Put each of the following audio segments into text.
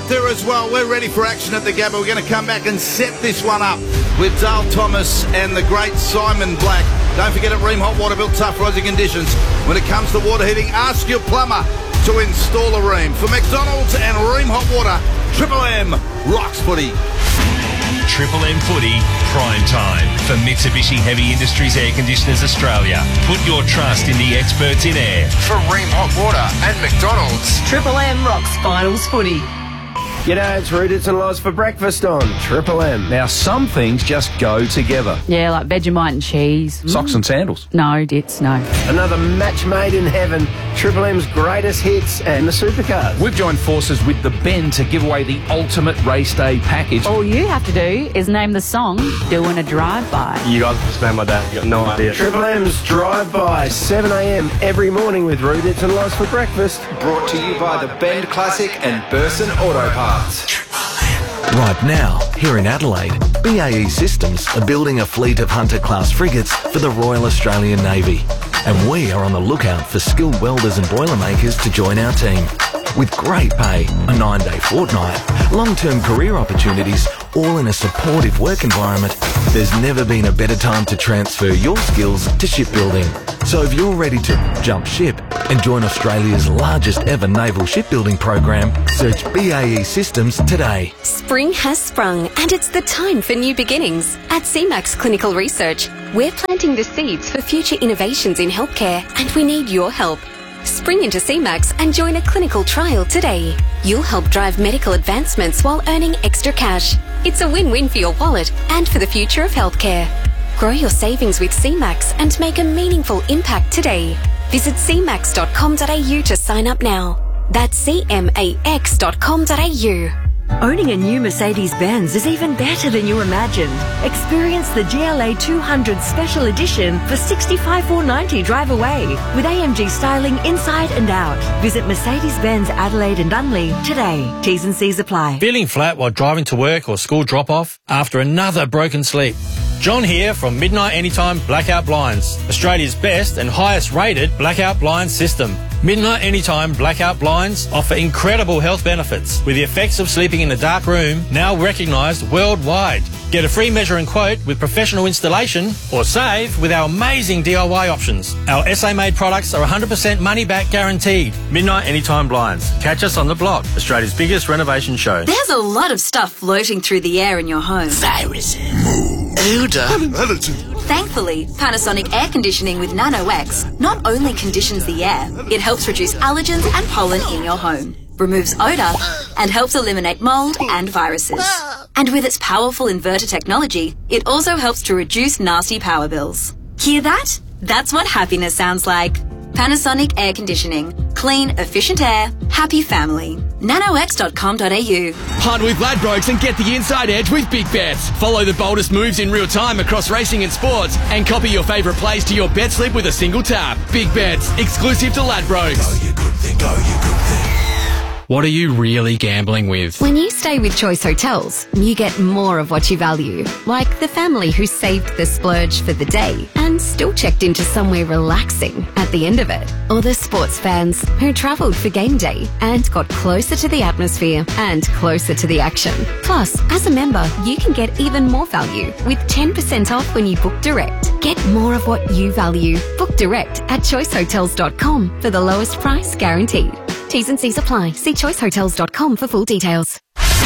there as well. We're ready for action at the Gabba. We're going to come back and set this one up with Dale Thomas and the great Simon Black. Don't forget at Ream Hot Water, built tough for Aussie conditions. When it comes to water heating, ask your plumber to install a Ream. For McDonald's and Ream Hot Water, Triple M rocks footy. Triple M Footy, prime time for Mitsubishi Heavy Industries Air Conditioners Australia. Put your trust in the experts in air. For Ream Hot Water and McDonald's. Triple M rocks finals footy. G'day, it's Rudits and Loz for breakfast on Triple M. Now, some things just go together. Yeah, like Vegemite and cheese. Socks and sandals. No, Dits, no. Another match made in heaven. Triple M's greatest hits and the supercars. We've joined forces with the Ben to give away the ultimate race day package. All you have to do is name the song Doing a Drive-By. You guys just made my day. You got no idea. Triple M's Drive-By, 7 a.m. every morning with Rudits and Loz for breakfast. Brought to you by the Bend Classic and Burson Auto Parts. Right now, here in Adelaide, BAE Systems are building a fleet of Hunter-class frigates for the Royal Australian Navy. And we are on the lookout for skilled welders and boilermakers to join our team. With great pay, a 9-day fortnight, long-term career opportunities, all in a supportive work environment, there's never been a better time to transfer your skills to shipbuilding. So if you're ready to jump ship and join Australia's largest ever naval shipbuilding program, search BAE Systems today. Spring has sprung and it's the time for new beginnings. At CMAX Clinical Research, we're planting the seeds for future innovations in healthcare and we need your help. Spring into CMAX and join a clinical trial today. You'll help drive medical advancements while earning extra cash. It's a win-win for your wallet and for the future of healthcare. Grow your savings with CMAX and make a meaningful impact today. Visit cmax.com.au to sign up now. That's cmax.com.au. Owning a new Mercedes-Benz is even better than you imagined. Experience the GLA 200 Special Edition for $65,490 drive away with AMG styling inside and out. Visit Mercedes-Benz Adelaide and Dunley today. T's and C's apply. Feeling flat while driving to work or school drop-off after another broken sleep? John here from Midnight Anytime Blackout Blinds, Australia's best and highest rated blackout blind system. Midnight Anytime Blackout Blinds offer incredible health benefits with the effects of sleeping in a dark room now recognised worldwide. Get a free measure and quote with professional installation or save with our amazing DIY options. Our SA-made products are 100% money-back guaranteed. Midnight Anytime Blinds. Catch us on The Block, Australia's biggest renovation show. There's a lot of stuff floating through the air in your home. Viruses. Odor. Thankfully, Panasonic air conditioning with Nano-X not only conditions the air, it helps reduce allergens and pollen in your home, removes odour, and helps eliminate mould and viruses. And with its powerful inverter technology, it also helps to reduce nasty power bills. Hear that? That's what happiness sounds like. Panasonic air conditioning. Clean, efficient air. Happy family. nanox.com.au. Hunt with Ladbrokes and get the inside edge with Big Bets. Follow the boldest moves in real time across racing and sports and copy your favourite plays to your bet slip with a single tap. Big Bets, exclusive to Ladbrokes. Go you good thing, go you good thing. What are you really gambling with? When you stay with Choice Hotels, you get more of what you value. Like the family who saved the splurge for the day and still checked into somewhere relaxing at the end of it. Or the sports fans who travelled for game day and got closer to the atmosphere and closer to the action. Plus, as a member, you can get even more value with 10% off when you book direct. Get more of what you value. Book direct at choicehotels.com for the lowest price guaranteed. T's and C's apply. See choicehotels.com for full details.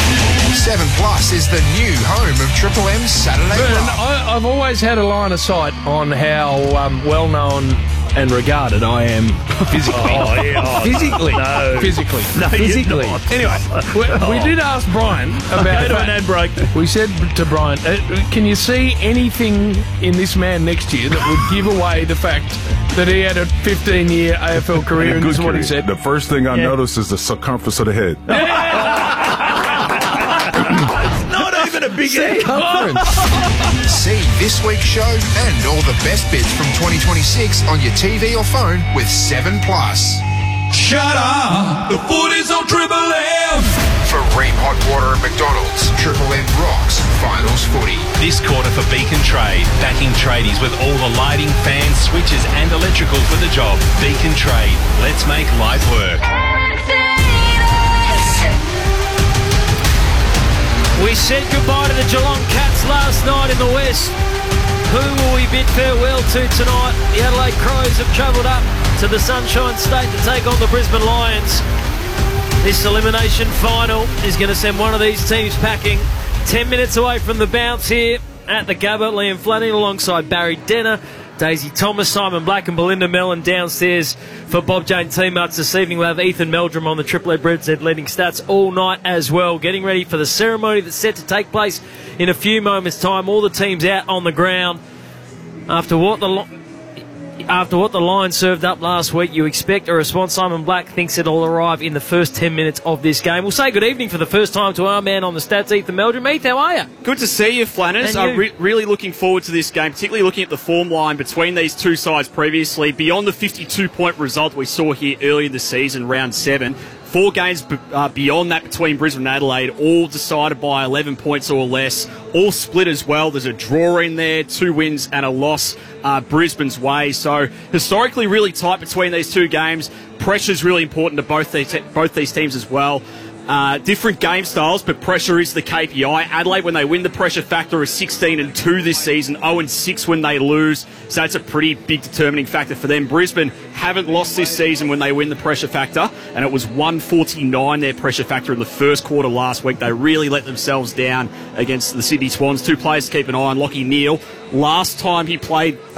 7 Plus is the new home of Triple M's Saturday Run. I've always had a line of sight on how well-known and regarded I am physically. Physically. No. Physically. No, physically. you're not. Anyway, we did ask Brian about Go to an ad break. We said to Brian, can you see anything in this man next to you that would give away the fact that he had a 15-year AFL career? And this is what he said. The first thing I noticed is the circumference of the head. Not even a big circumference. See this week's show and all the best bits from 2026 on your TV or phone with 7 Plus. Shut up! The footy's on Triple M! For Ream Hot Water at McDonald's, Triple M rocks finals footy. This quarter for Beacon Trade, backing tradies with all the lighting, fans, switches and electrical for the job. Beacon Trade, let's make life work. We said goodbye to the Geelong Cats last night in the West. Who will we bid farewell to tonight? The Adelaide Crows have travelled up to the Sunshine State to take on the Brisbane Lions. This elimination final is going to send one of these teams packing. 10 minutes away from the bounce here at the Gabba. Liam Flanagan alongside Barry Denner, Daisy Thomas, Simon Black and Belinda Mellon downstairs for Bob Jane teammates this evening. We'll have Ethan Meldrum on the Triple Ed Bread's leading stats all night as well. Getting ready for the ceremony that's set to take place in a few moments' time. All the teams out on the ground. After what the Lions served up last week, you expect a response. Simon Black thinks it'll arrive in the first 10 minutes of this game. We'll say good evening for the first time to our man on the stats, Ethan Meldrum. Heath, how are you? Good to see you, Flanners. I'm really looking forward to this game, particularly looking at the form line between these two sides previously. Beyond the 52-point result we saw here earlier this season, round 7, 4 games beyond that between Brisbane and Adelaide, all decided by 11 points or less, all split as well. There's a draw in there, 2 wins and a loss Brisbane's way. So historically really tight between these two games. Pressure's really important to both these teams as well. Different game styles, but pressure is the KPI. Adelaide, when they win, the pressure factor is 16-2 this season, 0-6 when they lose. So that's a pretty big determining factor for them. Brisbane haven't lost this season when they win the pressure factor, and it was 149 their pressure factor in the first quarter last week. They really let themselves down against the Sydney Swans. 2 players to keep an eye on. Lachie Neale, last time he played